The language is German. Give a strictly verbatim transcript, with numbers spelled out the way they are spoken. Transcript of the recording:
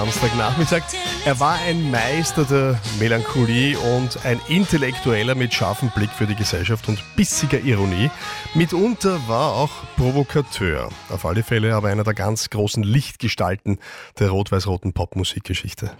Samstagnachmittag. Er war ein Meister der Melancholie und ein Intellektueller mit scharfem Blick für die Gesellschaft und bissiger Ironie. Mitunter war er auch Provokateur. Auf alle Fälle aber einer der ganz großen Lichtgestalten der rot-weiß-roten Popmusikgeschichte.